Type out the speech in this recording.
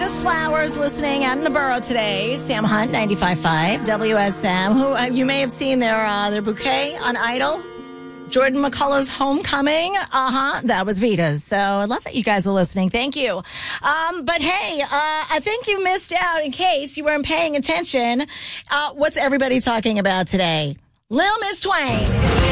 Miss Flowers listening out in the borough today. Sam Hunt, 95.5 WSM, who you may have seen their bouquet on Idol. Jordan McCullough's Homecoming. That was Vita's. So I love that you guys are listening. Thank you. But hey, I think you missed out in case you weren't paying attention. What's everybody talking about today? Lil Miss Twain.